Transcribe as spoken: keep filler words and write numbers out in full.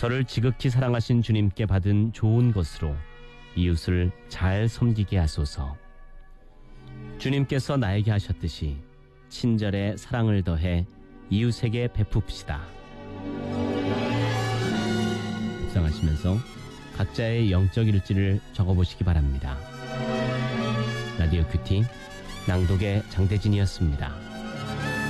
저를 지극히 사랑하신 주님께 받은 좋은 것으로 이웃을 잘 섬기게 하소서. 주님께서 나에게 하셨듯이 친절에 사랑을 더해 이웃에게 베풉시다. 묵상하시면서 각자의 영적 일지를 적어보시기 바랍니다. 라디오 큐티 낭독의 장대진이었습니다.